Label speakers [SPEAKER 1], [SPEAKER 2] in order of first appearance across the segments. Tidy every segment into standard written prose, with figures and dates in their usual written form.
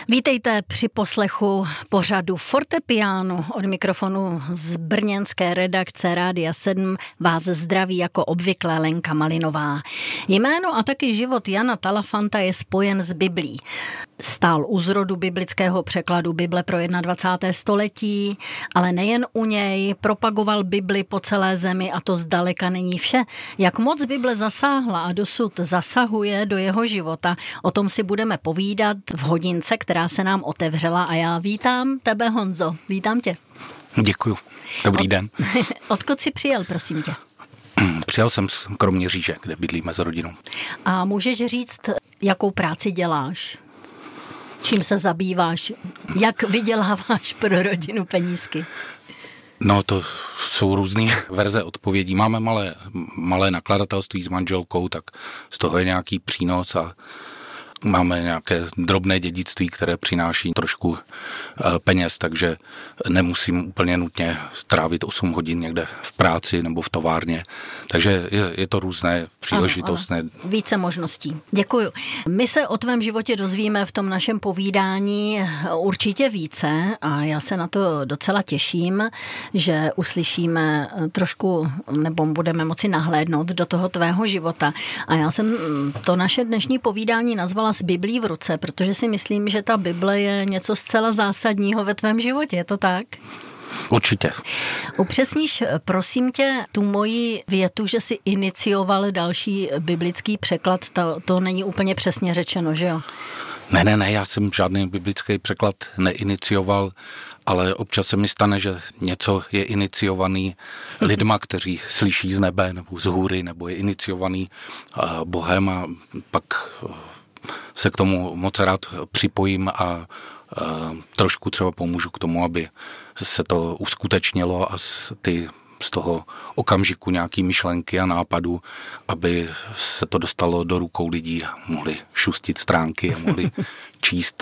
[SPEAKER 1] Vítejte při poslechu pořadu Fortepiano. Od mikrofonu z brněnské redakce Rádia 7 vás zdraví jako obvykle Lenka Malinová. Jméno a taky život Jana Talafanta je spojen s Biblí. Stál u zrodu biblického překladu Bible pro 21. století, ale nejen u něj, propagoval Bibli po celé zemi a to zdaleka není vše. Jak moc Bible zasáhla a dosud zasahuje do jeho života, o tom si budeme povídat v hodince, která se nám otevřela a já vítám tebe, Honzo. Vítám tě.
[SPEAKER 2] Děkuju. Dobrý den.
[SPEAKER 1] Odkud jsi přijel, prosím tě?
[SPEAKER 2] Přijel jsem z Kroměříže, kde bydlíme s rodinou.
[SPEAKER 1] A můžeš říct, jakou práci děláš? Čím se zabýváš? Jak vyděláváš pro rodinu penízky?
[SPEAKER 2] No to jsou různé verze odpovědí. Máme malé nakladatelství s manželkou, tak z toho je nějaký přínos a máme nějaké drobné dědictví, které přináší trošku peněz, takže nemusím úplně nutně trávit 8 hodin někde v práci nebo v továrně. Takže je to různé příležitostné.
[SPEAKER 1] Ano. Více možností. Děkuju. My se o tvém životě dozvíme v tom našem povídání určitě více a já se na to docela těším, že uslyšíme trošku nebo budeme moci nahlédnout do toho tvého života. A já jsem to naše dnešní povídání nazvala S Biblí v ruce, protože si myslím, že ta Bible je něco zcela zásadního ve tvém životě, je to tak?
[SPEAKER 2] Určitě.
[SPEAKER 1] Upřesníš, prosím tě, tu moji větu, že jsi inicioval další biblický překlad, to není úplně přesně řečeno, že jo?
[SPEAKER 2] Ne, já jsem žádný biblický překlad neinicioval, ale občas se mi stane, že něco je iniciovaný lidma, kteří slyší z nebe nebo z hůry, nebo je iniciovaný Bohem a pak se k tomu moc rád připojím a trošku třeba pomůžu k tomu, aby se to uskutečnilo a z toho okamžiku nějaký myšlenky a nápadu, aby se to dostalo do rukou lidí a mohli šustit stránky a mohli číst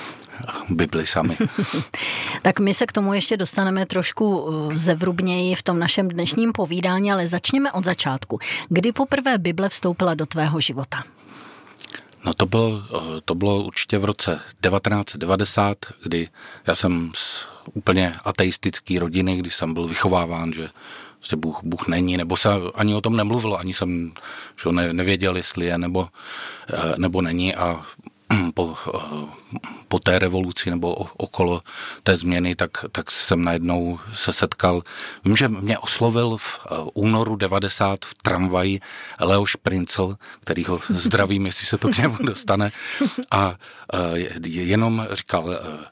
[SPEAKER 2] Bibli sami.
[SPEAKER 1] Tak my se k tomu ještě dostaneme trošku zevrubněji v tom našem dnešním povídání, ale začněme od začátku. Kdy poprvé Bible vstoupila do tvého života?
[SPEAKER 2] No to bylo určitě v roce 1990, kdy já jsem z úplně ateistické rodiny, kdy jsem byl vychováván, že Bůh není, nebo se ani o tom nemluvilo, ani jsem nevěděl, jestli je nebo není a po té revoluci nebo okolo té změny, tak jsem najednou se setkal. Vím, že mě oslovil v únoru 90 v tramvaji Leoš Princl, který ho zdravím, jestli se to k němu dostane. A jenom říkal,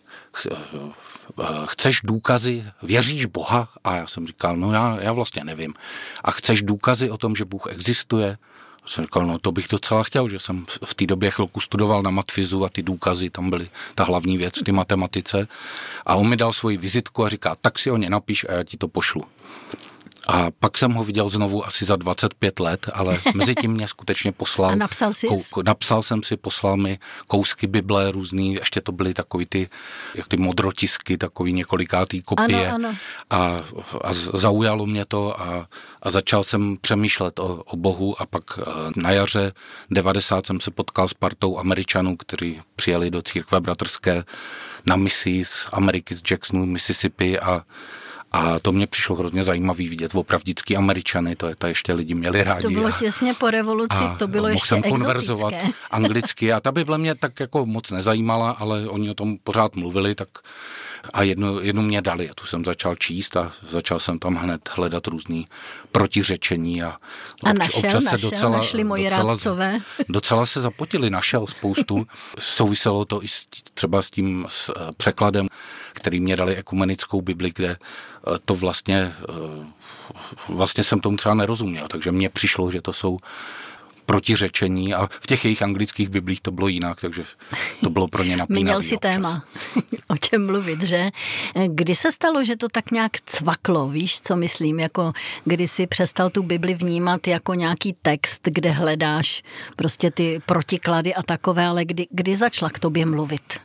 [SPEAKER 2] chceš důkazy, věříš Boha? A já jsem říkal, no já vlastně nevím. A chceš důkazy o tom, že Bůh existuje? Jsem říkal, no to bych docela chtěl, že jsem v té době chvilku studoval na matfizu a ty důkazy, tam byly ta hlavní věc v té matematice. A on mi dal svoji vizitku a říká, tak si o ně napiš a já ti to pošlu. A pak jsem ho viděl znovu asi za 25 let, ale mezi tím mě skutečně poslal. A
[SPEAKER 1] napsal jsi?
[SPEAKER 2] Napsal jsem si, poslal mi kousky Bible různý, ještě to byly takový ty modrotisky, takový několikátý kopie.
[SPEAKER 1] Ano.
[SPEAKER 2] A zaujalo mě to a začal jsem přemýšlet o Bohu a pak na jaře 90 jsem se potkal s partou Američanů, kteří přijeli do církve bratrské na misi z Ameriky, z Jacksonu, Mississippi a to mě přišlo hrozně zajímavý vidět opravdický Američany, to ještě lidi měli rádi.
[SPEAKER 1] To bylo těsně po revoluci, to bylo ještě exotické.
[SPEAKER 2] Mohl jsem konverzovat anglicky a ta Bible mě tak jako moc nezajímala, ale oni o tom pořád mluvili, tak a jednu mě dali a tu jsem začal číst a začal jsem tam hned hledat různý protiřečení a
[SPEAKER 1] našli moji rádcové.
[SPEAKER 2] Docela se zapotili, našel spoustu. Souviselo to i třeba s tím překladem, který mě dali ekumenickou Bibli, kde to vlastně jsem tomu třeba nerozuměl, takže mně přišlo, že to jsou protiřečení a v těch jejich anglických biblích to bylo jinak, takže to bylo pro ně napínavý.
[SPEAKER 1] Měl si téma, o čem mluvit, že? Kdy se stalo, že to tak nějak cvaklo, víš, co myslím, jako kdy si přestal tu Bibli vnímat jako nějaký text, kde hledáš prostě ty protiklady a takové, ale kdy začala k tobě mluvit?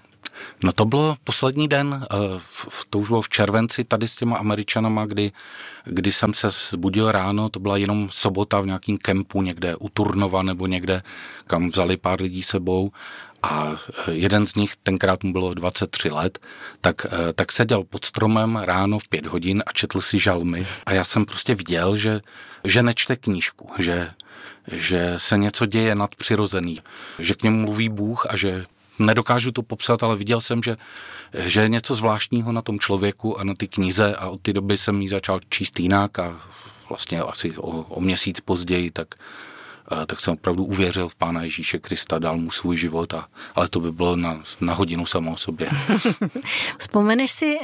[SPEAKER 2] No to bylo poslední den, to už bylo v červenci tady s těma Američanama, kdy jsem se zbudil ráno, to byla jenom sobota v nějakém kempu někde u Turnova nebo někde, kam vzali pár lidí sebou a jeden z nich, tenkrát mu bylo 23 let, tak seděl pod stromem ráno v 5 hodin a četl si žalmy a já jsem prostě viděl, že nečte knížku, že se něco děje nadpřirozený, že k němu mluví Bůh a že nedokážu to popsat, ale viděl jsem, že je něco zvláštního na tom člověku a na ty knize a od té doby jsem ji začal číst jinak a vlastně asi o měsíc později, tak jsem opravdu uvěřil v Pána Ježíše Krista, dal mu svůj život, ale to by bylo na hodinu samo o sobě.
[SPEAKER 1] Vzpomeneš si,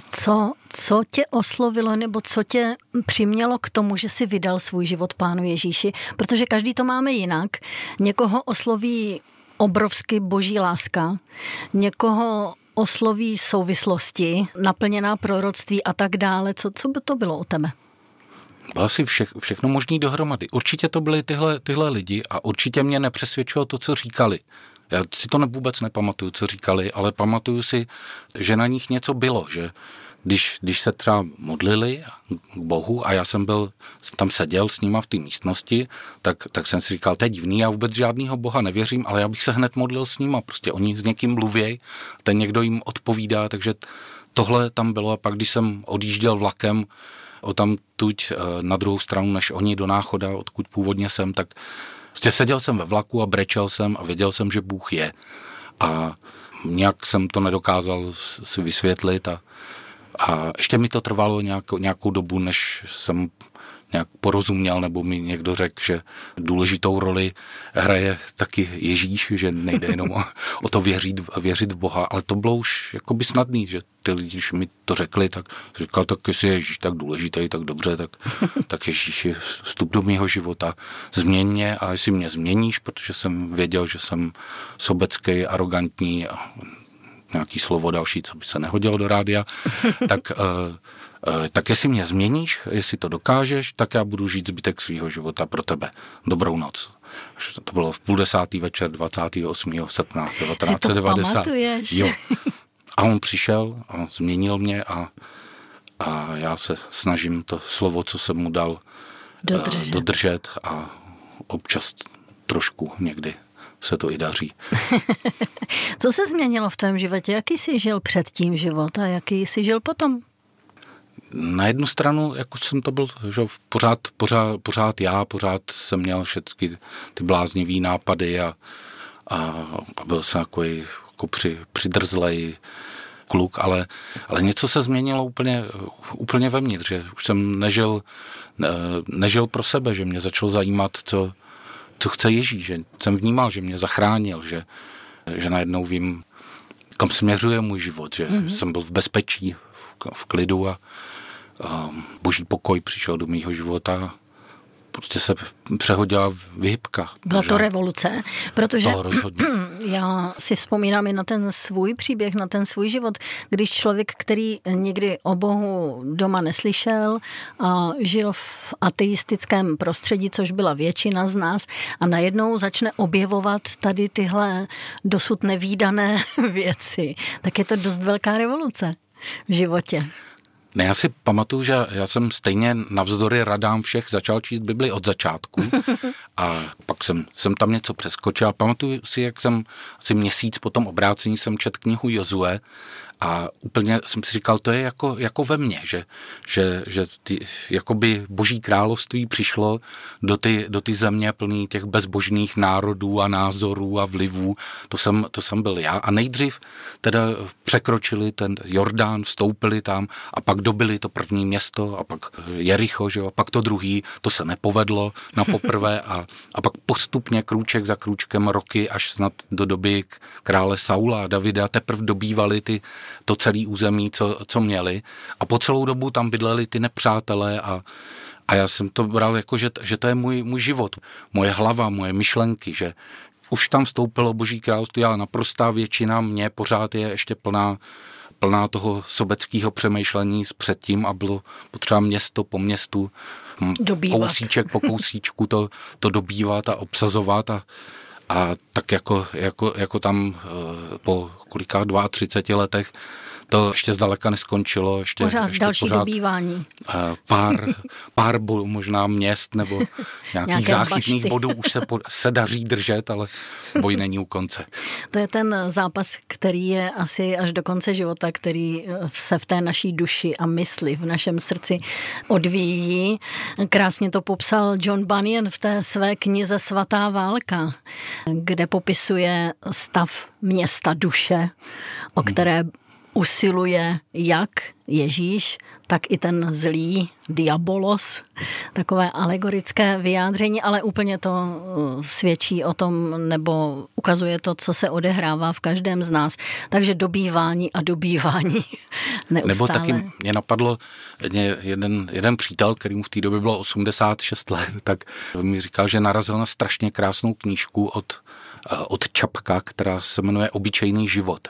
[SPEAKER 1] co tě oslovilo nebo co tě přimělo k tomu, že si vydal svůj život Pánu Ježíši? Protože každý to máme jinak. Někoho osloví obrovsky boží láska, někoho osloví souvislosti, naplněná proroctví a tak dále. Co by to bylo u tebe?
[SPEAKER 2] Bylo asi všechno možný dohromady. Určitě to byly tyhle lidi a určitě mě nepřesvědčilo to, co říkali. Já si to vůbec nepamatuju, co říkali, ale pamatuju si, že na nich něco bylo, že když se třeba modlili k Bohu a já jsem tam seděl s nima v té místnosti, tak jsem si říkal, to je divný, já vůbec žádnýho Boha nevěřím, ale já bych se hned modlil s nima, prostě oni s někým mluvěj, ten někdo jim odpovídá, takže tohle tam bylo a pak když jsem odjížděl vlakem odtamtud na druhou stranu než oni do Náchoda, odkud původně jsem, tak prostě seděl jsem ve vlaku a brečel jsem a věděl jsem, že Bůh je a nějak jsem to nedokázal si vysvětlit a ještě mi to trvalo nějakou dobu, než jsem nějak porozuměl, nebo mi někdo řekl, že důležitou roli hraje taky Ježíš, že nejde jenom o to věřit v Boha, ale to bylo už jakoby snadný, že ty lidi, když mi to řekli, tak říkal, tak jestli je Ježíš tak důležitý, tak dobře, tak Ježíš vstup do mýho života, změň mě a jestli mě změníš, protože jsem věděl, že jsem sobecký, arrogantní a nějaký slovo další, co by se nehodilo do rádia, tak jestli mě změníš, jestli to dokážeš, tak já budu žít zbytek svýho života pro tebe. Dobrou noc. To bylo v 22. večer 28. srpna 1990.
[SPEAKER 1] Si to pamatuješ?
[SPEAKER 2] Jo. A on přišel a změnil mě a já se snažím to slovo, co jsem mu dal, dodržet a občas trošku někdy se to i daří.
[SPEAKER 1] Co se změnilo v tvém životě? Jaký jsi žil před tím život a jaký jsi žil potom?
[SPEAKER 2] Na jednu stranu, jako jsem to byl, že pořád já, pořád jsem měl všechny ty bláznivý nápady a byl jsem jako přidrzlej kluk, ale něco se změnilo úplně vevnitř, že už jsem nežil pro sebe, že mě začalo zajímat, co chce Ježíš, že jsem vnímal, že mě zachránil, že najednou vím, kam směřuje můj život, že jsem byl v bezpečí, v klidu a boží pokoj přišel do mýho života. Prostě se přehodila vyhybka.
[SPEAKER 1] Byla to revoluce, protože
[SPEAKER 2] já
[SPEAKER 1] si vzpomínám i na ten svůj příběh, na ten svůj život, když člověk, který nikdy o Bohu doma neslyšel a žil v ateistickém prostředí, což byla většina z nás, a najednou začne objevovat tady tyhle dosud nevídané věci, tak je to dost velká revoluce v životě.
[SPEAKER 2] Ne, já si pamatuju, že já jsem stejně navzdory radám všech začal číst Bibli od začátku a pak jsem tam něco přeskočil. Pamatuju si, jak jsem asi měsíc po tom obrácení jsem četl knihu Jozue a úplně jsem si říkal, to je jako ve mně, že jakoby boží království přišlo do ty země plný těch bezbožných národů a názorů a vlivů. To jsem byl já a nejdřív teda překročili ten Jordán, vstoupili tam a pak dobili to první město a pak Jericho, že jo, a pak to druhý, to se nepovedlo na poprvé a pak postupně krůček za krůčkem roky až snad do doby krále Saula a Davida teprve dobývali to celé území, co měli a po celou dobu tam bydleli ty nepřátelé a já jsem to bral jako, že to je můj život, moje hlava, moje myšlenky, že už tam vstoupilo boží království, ale naprostá většina mě pořád je ještě plná toho sobeckého přemýšlení s předtím a bylo potřeba město po městu, kousíček po kousíčku to dobývat a obsazovat A tak jako tam po kolika 32 letech to ještě zdaleka neskončilo. Ještě
[SPEAKER 1] další dobývání.
[SPEAKER 2] Pár možná měst nebo nějakých záchytných bodů už se daří držet, ale boj není u konce.
[SPEAKER 1] To je ten zápas, který je asi až do konce života, který se v té naší duši a mysli, v našem srdci odvíjí. Krásně to popsal John Bunyan v té své knize Svatá válka, kde popisuje stav města duše, o které usiluje jak Ježíš, tak i ten zlý diabolos. Takové alegorické vyjádření, ale úplně to svědčí o tom, nebo ukazuje to, co se odehrává v každém z nás. Takže dobývání a dobývání neustále.
[SPEAKER 2] Nebo taky mě napadlo jeden přítel, který mu v té době bylo 86 let, tak mi říkal, že narazil na strašně krásnou knížku od Čapka, která se jmenuje Obyčejný život.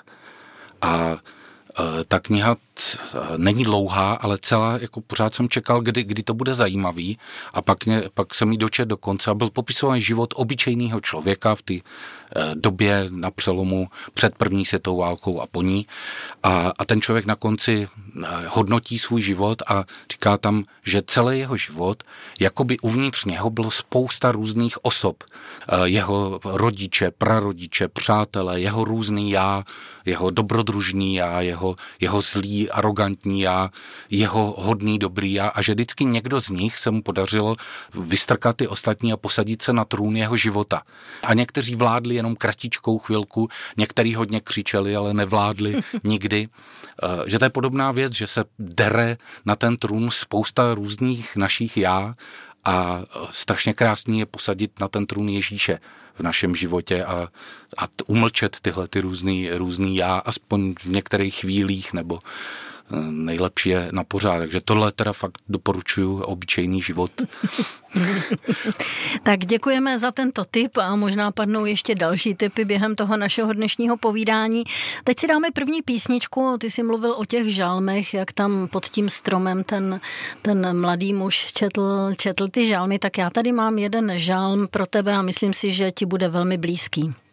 [SPEAKER 2] A ta kniha není dlouhá, ale celá, jako pořád jsem čekal, kdy to bude zajímavý, a pak jsem jí dočetl do konce a byl popisován život obyčejného člověka v té době na přelomu před první světovou válkou a po ní. A ten člověk na konci hodnotí svůj život a říká tam, že celý jeho život, jakoby uvnitř něho bylo spousta různých osob. Jeho rodiče, prarodiče, přátelé, jeho různý já, jeho dobrodružný já, jeho zlý, arrogantní já, jeho hodný, dobrý já, a že vždycky někdo z nich se mu podařilo vystrkat ty ostatní a posadit se na trůn jeho života. A někteří vládli jenom kratičkou chvilku, někteří hodně křičeli, ale nevládli nikdy. Že to je podobná věc, že se dere na ten trůn spousta různých našich já, a strašně krásný je posadit na ten trůn Ježíše v našem životě a umlčet tyhle ty různý já, aspoň v některých chvílích, nebo nejlepší je na pořád. Takže tohle teda fakt doporučuju, Obyčejný život.
[SPEAKER 1] Tak děkujeme za tento tip a možná padnou ještě další tipy během toho našeho dnešního povídání. Teď si dáme první písničku. Ty jsi mluvil o těch žalmech, jak tam pod tím stromem ten mladý muž četl ty žalmy, tak já tady mám jeden žalm pro tebe a myslím si, že ti bude velmi blízký.